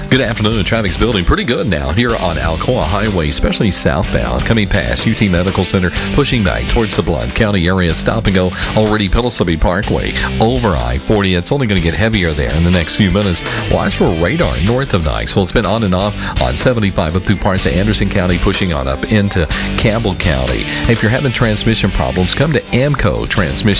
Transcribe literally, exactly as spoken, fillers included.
Good afternoon. Traffic's building pretty good now here on Alcoa Highway, especially southbound, coming past U T Medical Center, pushing back towards the Blount County area. Stop and go already Pillsbury Parkway over I forty. It's only going to get heavier there in the next few minutes. Watch for radar north of Knoxville. It's been on and off on seventy-five up through parts of Anderson County, pushing on up into Campbell County. If you're having transmission problems, come to Amco Transmission.